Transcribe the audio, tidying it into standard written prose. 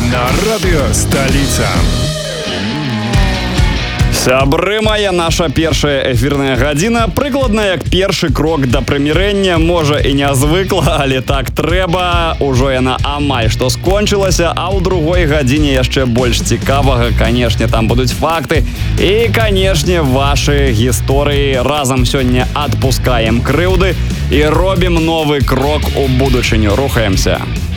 На радыё сталіца. Сябры мае, наша першая эфірная гадзіна прыкладна як першы крок да прымірэння, можа і не звыкла, але так трэба. Ужо яна амаль што скончылася, а ў другой гадзіне яшчэ больш цікавага. Канешне, там будуць факты і, канешне, вашы гісторыі. Разам сёння адпускаем крыўды і робім новы крок у будучыню. Рухаемся.